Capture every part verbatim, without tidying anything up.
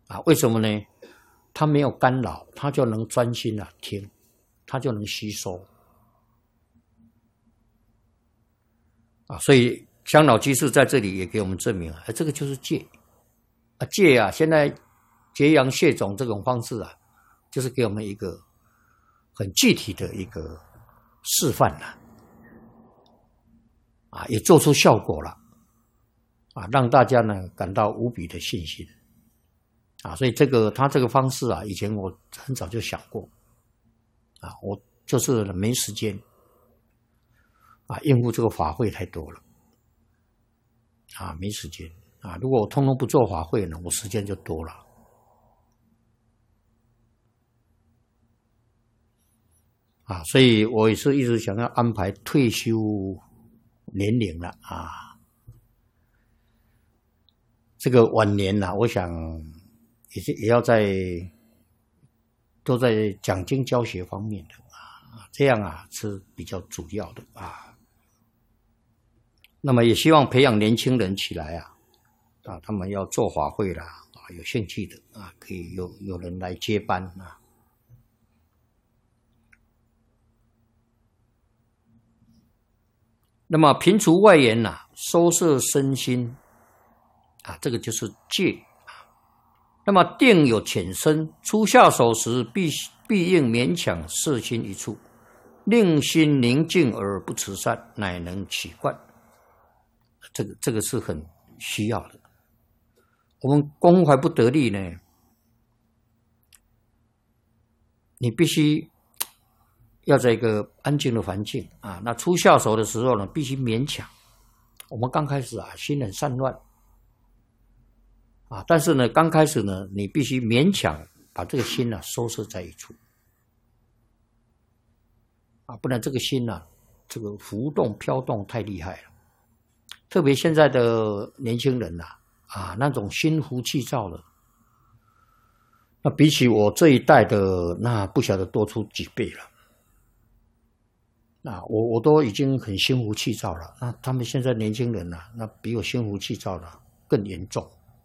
啊，为什么呢？他没有干扰，他就能专心啊听，他就能吸收啊。所以香老居士在这里也给我们证明啊，这个就是戒啊，戒啊，现在揭阳谢种这种方式啊，就是给我们一个很具体的一个示范了啊，也做出效果了啊，让大家呢感到无比的信心。啊，所以这个他这个方式啊，以前我很早就想过，啊，我就是没时间，啊，应付这个法会太多了，啊，没时间啊。如果我通通不做法会呢，我时间就多了，啊，所以我也是一直想要安排退休年龄了啊，这个晚年呢、啊，我想。也是也要在都在讲经教学方面的啊，这样啊是比较主要的啊。那么也希望培养年轻人起来啊，啊，他们要做法会啦，啊，有兴趣的啊，可以有有人来接班啊。那么平除外缘呐、啊，收摄身心啊，这个就是戒。那么定有浅深，初下手时必必应勉强摄心一处，令心宁静而不持散，乃能起观。这个这个是很需要的。我们功夫还不得力呢，你必须要在一个安静的环境啊。那初下手的时候呢，必须勉强。我们刚开始啊，心很散乱。啊，但是呢，刚开始呢，你必须勉强把这个心呢、啊、收摄在一处，啊，不然这个心呢、啊，这个浮动飘动太厉害了。特别现在的年轻人呐、啊，啊，那种心浮气躁的，那比起我这一代的，那不晓得多出几倍了。啊，我我都已经很心浮气躁了，那他们现在年轻人呐、啊，那比我心浮气躁的更严重。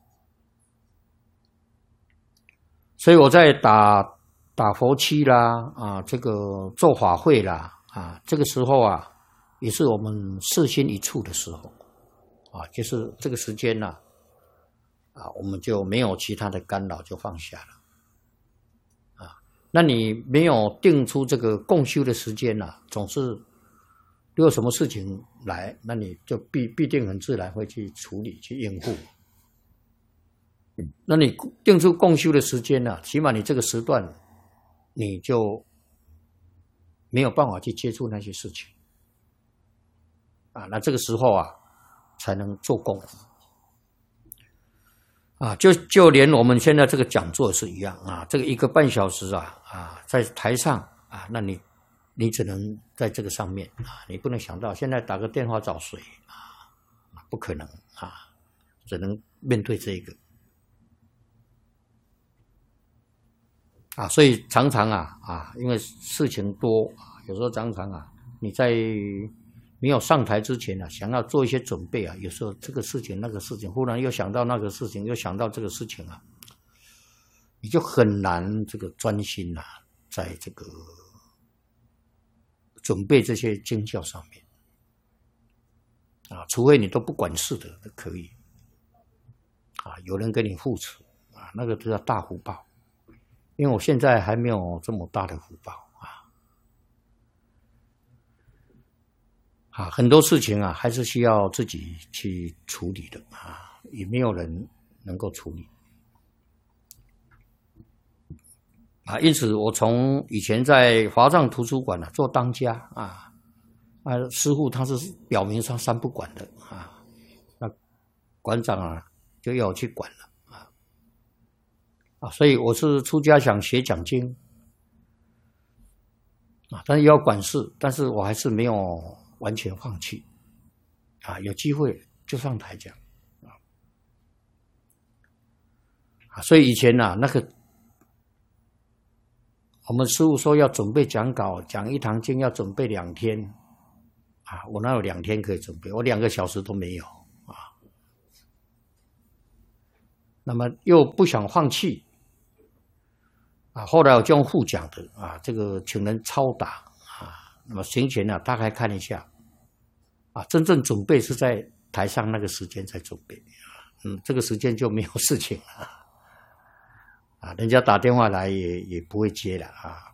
所以我在打打佛七啦，啊，这个做法会啦，啊，这个时候啊，也是我们摄心一处的时候，啊，就是这个时间呢、啊，啊，我们就没有其他的干扰，就放下了，啊，那你没有定出这个共修的时间呢、啊，总是如果什么事情来，那你就必必定很自然会去处理去应付。那你定出共修的时间呢、啊？起码你这个时段，你就没有办法去接触那些事情啊。那这个时候啊，才能做功夫啊。就就连我们现在这个讲座是一样啊，这个一个半小时啊啊，在台上啊，那你你只能在这个上面啊，你不能想到现在打个电话找谁啊，不可能啊，只能面对这个。啊，所以常常啊啊，因为事情多啊，有时候常常啊，你在没有上台之前啊，想要做一些准备啊，有时候这个事情那个事情，忽然又想到那个事情，又想到这个事情啊，你就很难这个专心啊，在这个准备这些经教上面啊，除非你都不管事的，可以啊，有人给你护持啊，那个都叫大福报。因为我现在还没有这么大的福报啊，啊，很多事情啊，还是需要自己去处理的啊，也没有人能够处理啊。因此，我从以前在华藏图书馆啊做当家啊，啊，师父他是表明上三不管的啊，那馆长啊就要我去管了。啊，所以我是出家想学讲经啊，但是要管事，但是我还是没有完全放弃啊，有机会就上台讲啊。所以以前啊，那个我们师父说要准备讲稿，讲一堂经要准备两天啊，我哪有两天可以准备？我两个小时都没有啊。 那么又不想放弃啊。后来我就用副讲的啊，这个请人抄打啊。那么行前呢、啊，大概看一下啊，真正准备是在台上那个时间才准备啊，嗯，这个时间就没有事情了啊，人家打电话来也也不会接了啊。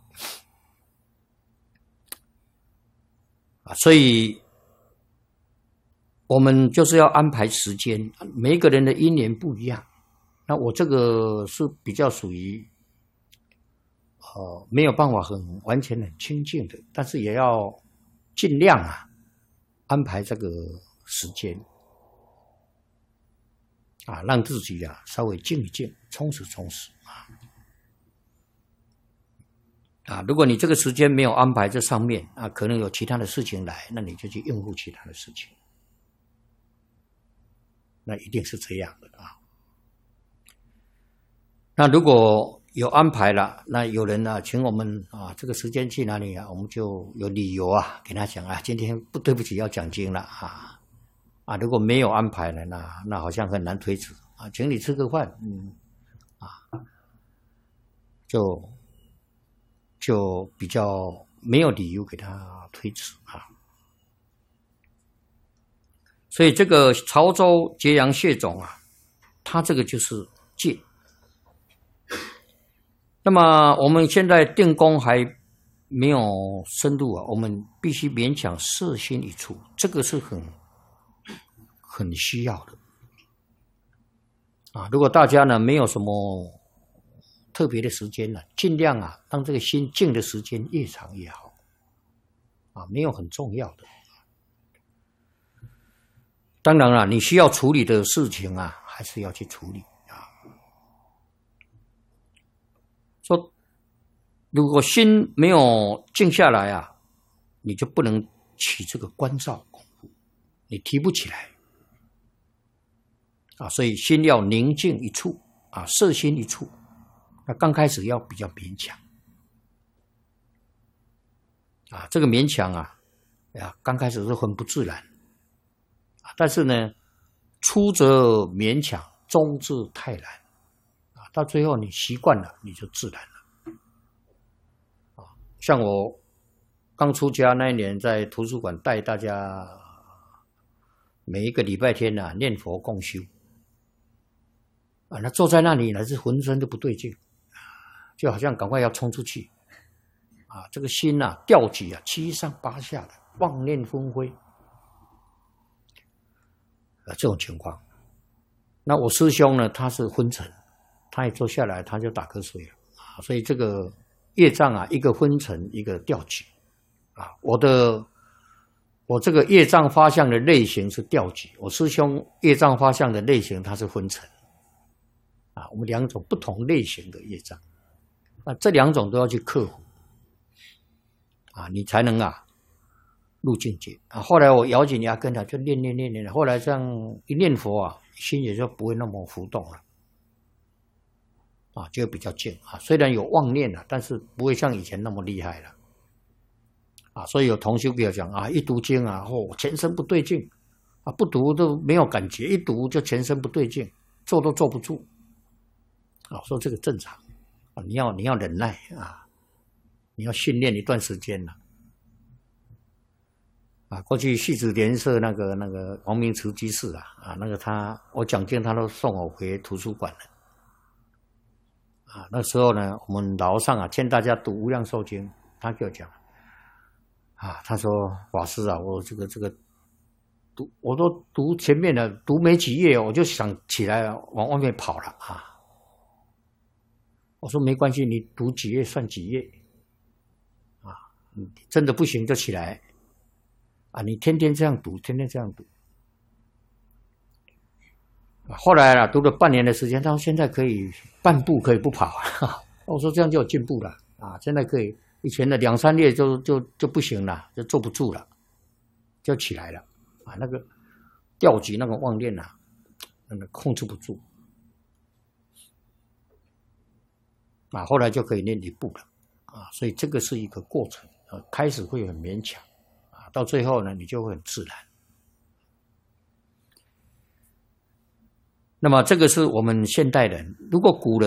啊，所以我们就是要安排时间，每一个人的因缘不一样。那我这个是比较属于，呃，没有办法很完全很清净的，但是也要尽量啊安排这个时间，啊，让自己啊稍微静一静，充实充实啊。啊，如果你这个时间没有安排这上面啊，可能有其他的事情来，那你就去应付其他的事情，那一定是这样的啊。那如果有安排了，那有人啊请我们啊，这个时间去哪里啊，我们就有理由啊，给他讲啊，今天不对不起要讲经了啊啊，如果没有安排了，那那好像很难推迟啊，请你吃个饭，嗯啊，就。就比较没有理由给他推迟啊，所以这个潮州揭阳蟹种啊，它这个就是戒。那么我们现在定功还没有深入啊，我们必须勉强摄心一处，这个是很很需要的啊。如果大家呢没有什么特别的时间呢，尽量啊让这个心静的时间越长越好啊，没有很重要的。当然了，你需要处理的事情啊，还是要去处理啊。说如果心没有静下来啊，你就不能起这个观照功夫，你提不起来啊。所以心要宁静一处啊，摄心一处。那刚开始要比较勉强啊，这个勉强啊，呀，刚开始是很不自然啊，但是呢，初则勉强，中至泰然啊，到最后你习惯了，你就自然了啊。像我刚出家那一年，在图书馆带大家每一个礼拜天啊念佛共修啊，那坐在那里呢，是浑身都不对劲。就好像赶快要冲出去啊！这个心啊，吊举啊，七上八下的，妄念纷飞啊，这种情况。那我师兄呢，他是昏沉，他一坐下来他就打瞌睡了啊，所以这个业障啊，一个昏沉，一个吊举啊。我的我这个业障发相的类型是吊举，我师兄业障发相的类型他是昏沉啊，我们两种不同类型的业障。那这两种都要去克服啊，你才能啊入境界啊。后来我咬紧牙根啊，就练练练练，后来这样一念佛啊，心也就不会那么浮动了啊，就比较静啊。虽然有妄念了，但是不会像以前那么厉害了啊。所以有同修给我讲啊，一读经啊，哦，全身不对劲啊，不读都没有感觉，一读就全身不对劲，坐都坐不住啊。说这个正常。你要你要忍耐啊，你要训练一段时间了啊。过去戏子莲社那个那个王明慈居士啊啊，那个他我讲经他都送我回图书馆了啊。那时候呢，我们楼上啊劝大家读《无量寿经》，他就讲啊，他说法师啊，我这个这个读我都读前面的，读没几页我就想起来往外面跑了啊。我说没关系，你读几页算几页啊，真的不行就起来啊，你天天这样读，天天这样读啊。后来啊，读了半年的时间，到现在可以半步可以不跑啊。我说这样就有进步了啊，现在可以，以前的两三页就就就不行了，就坐不住了，就起来了啊。那个调举那个妄念啊，那个控制不住。啊，后来就可以练一步了啊，所以这个是一个过程啊，开始会很勉强啊，到最后呢，你就会很自然那么这个是我们现代人，如果古人。